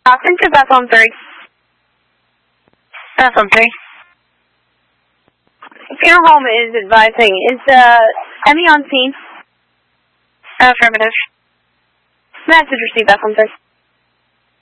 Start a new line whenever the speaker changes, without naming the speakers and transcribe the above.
Send to Bethlehem 3.
Bethlehem 3.
Funeral home is advising. Is Emmy on scene?
Affirmative.
Message received, Bethlehem 3.